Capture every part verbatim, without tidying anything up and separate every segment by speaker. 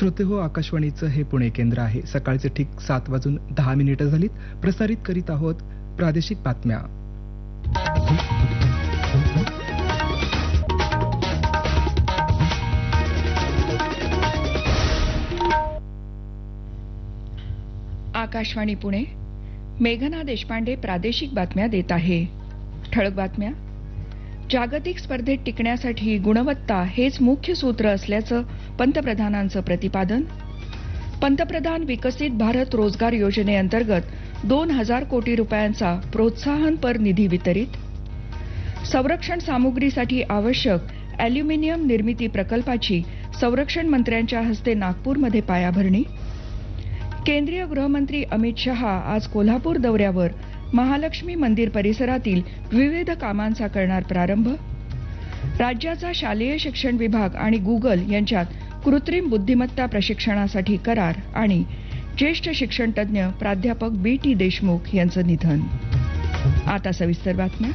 Speaker 1: श्रोते हो, आकाशवाणीचं हे पुणे केंद्र आहे. सकाळचे ठीक सात वाजून दहा मिनिटं झालीत. प्रसारित करीत आहोत प्रादेशिक बातम्या.
Speaker 2: आकाशवाणी पुणे. मेघना देशपांडे प्रादेशिक बातम्या देत आहे. ठळक बातम्या. जागतिक स्पर्धेत टिकण्यासाठी गुणवत्ता हेच मुख्य सूत्र असल्याचं पंतप्रधानांचं प्रतिपादन. पंतप्रधान विकसित भारत रोजगार योजनेअंतर्गत दोन हजार कोटी रुपयांचा प्रोत्साहनपर निधी वितरित. संरक्षण सामुग्रीसाठी आवश्यक अॅल्युमिनियम निर्मिती प्रकल्पाची संरक्षण मंत्र्यांच्या हस्ते नागपूरमध्ये पायाभरणी. केंद्रीय गृहमंत्री अमित शहा आज कोल्हापूर दौऱ्यावर महालक्ष्मी मंदिर परिसरातील विविध कामांचा करणार प्रारंभ. राज्याचा शालेय शिक्षण विभाग आणि गुगल यांच्यात कृत्रिम बुद्धिमत्ता प्रशिक्षणासाठी करार. आणि ज्येष्ठ शिक्षणतज्ज्ञ प्राध्यापक बी टी देशमुख यांचं निधन. आता सविस्तर बातम्या.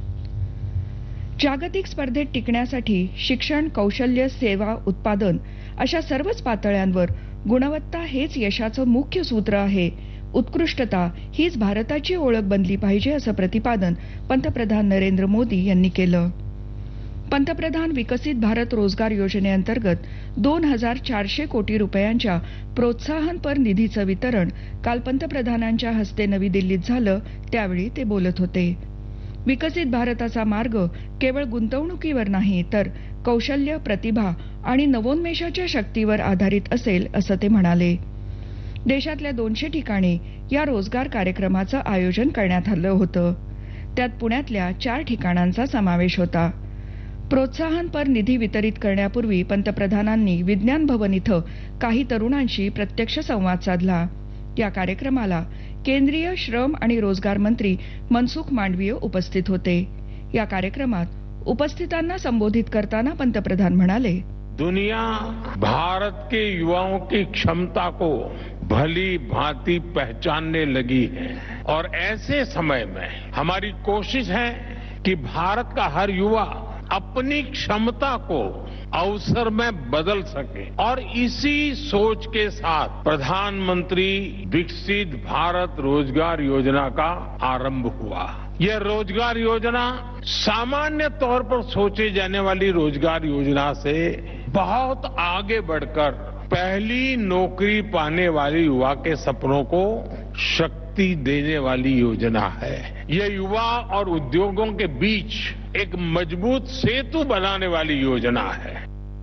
Speaker 2: जागतिक स्पर्धेत टिकण्यासाठी शिक्षण, कौशल्य, सेवा, उत्पादन अशा सर्वच पातळ्यांवर गुणवत्ता हेच यशाचं मुख्य सूत्र आहे. उत्कृष्टता हीच भारताची ओळख बनली पाहिजे असं प्रतिपादन पंतप्रधान नरेंद्र मोदी यांनी केलं. पंतप्रधान विकसित भारत रोजगार योजनेअंतर्गत दोन हजार चारशे कोटी रुपयांच्या प्रोत्साहनपर निधीचं वितरण काल पंतप्रधानांच्या हस्ते नवी दिल्लीत झालं. त्यावेळी ते बोलत होते. विकसित भारताचा मार्ग केवळ गुंतवणुकीवर नाही तर कौशल्य, प्रतिभा आणि नवोन्मेषाच्या शक्तीवर आधारित असेल असं ते म्हणाले. देशातल्या दोनशे ठिकाणी या रोजगार कार्यक्रमाचं आयोजन करण्यात आलं होतं. त्यात पुण्यातल्या चार ठिकाणांचा समावेश होता. प्रोत्साहनपर निधी वितरित करण्यापूर्वी पंतप्रधानांनी विज्ञान भवन इथं काही तरुणांशी प्रत्यक्ष संवाद साधला. या कार्यक्रमाला केंद्रीय श्रम आणि रोजगार मंत्री मनसुख मांडवीय उपस्थित होते. या कार्यक्रमात उपस्थितांना संबोधित करताना पंतप्रधान म्हणाले,
Speaker 3: दुनिया भारत के युवाओं की क्षमता को भली भांति पहचानने लगी है और ऐसे समय में हमारी कोशिश है कि भारत का हर युवा अपनी क्षमता को अवसर में बदल सके. और इसी सोच के साथ प्रधानमंत्री विकसित भारत रोजगार योजना का आरंभ हुआ. यह रोजगार योजना सामान्य तौर पर सोचे जाने वाली रोजगार योजना से बहुत आगे बढ़कर पहली नौकरी पाने वाले युवा के सपनों को शक्ति देने वाली योजना है. यह युवा और उद्योगों के बीच एक मजबूत सेतु बनाने वाली योजना है.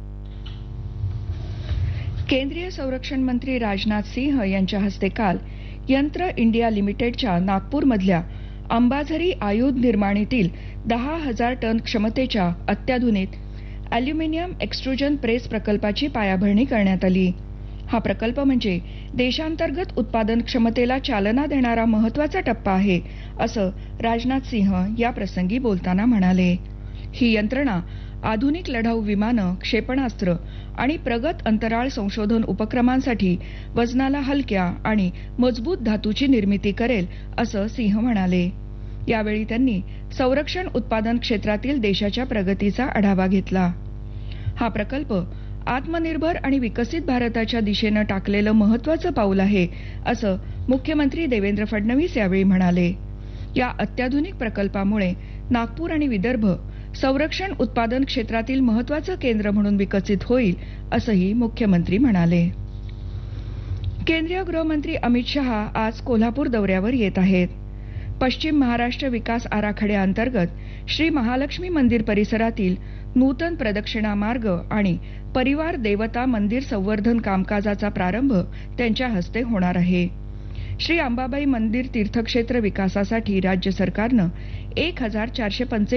Speaker 2: केंद्रीय संरक्षण मंत्री राजनाथ सिंह यांच्या हस्ते काल यंत्र इंडिया लिमिटेडच्या नागपूरमधल्या अंबाझरी आयुध निर्माणीतील दहा हजार टन क्षमतेच्या अत्याधुनिक अॅल्युमिनियम एक्स्ट्रुजन प्रेस प्रकल्पाची पायाभरणी करण्यात आली. हा प्रकल्प म्हणजे देशांतर्गत उत्पादन क्षमतेला चालना देणारा महत्वाचा टप्पा आहे असं राजनाथ सिंह या प्रसंगी बोलताना म्हणाले. ही यंत्रणा आधुनिक लढाऊ विमानं, क्षेपणास्त्र आणि प्रगत अंतराळ संशोधन उपक्रमांसाठी वजनाला हलक्या आणि मजबूत धातूची निर्मिती करेल असं सिंह म्हणाले. यावेळी त्यांनी संरक्षण उत्पादन क्षेत्रातील देशाच्या प्रगतीचा आढावा घेतला. हा प्रकल्प आत्मनिर्भर आणि विकसित भारताच्या दिशेनं टाकलेलं महत्वाचं पाऊल आहे असं मुख्यमंत्री देवेंद्र फडणवीस यावेळी म्हणाले. या अत्याधुनिक प्रकल्पामुळे नागपूर आणि विदर्भ संरक्षण उत्पादन क्षेत्रातील महत्वाचं केंद्र म्हणून विकसित होईल असंही मुख्यमंत्री म्हणाले. केंद्रीय गृहमंत्री अमित शहा आज कोल्हापूर दौऱ्यावर येत आहेत. पश्चिम महाराष्ट्र विकास आराखड्याअंतर्गत श्री महालक्ष्मी मंदिर परिसरातील नूतन प्रदक्षिणा मार्ग आणि परिवार देवता मंदिर संवर्धन कामकाजाचा प्रारंभ त्यांच्या हस्ते होणार आहे. श्री अंबाबाई मंदिर तीर्थक्षेत्र विकासासाठी राज्य सरकारनं एक हजार चारशे पंचे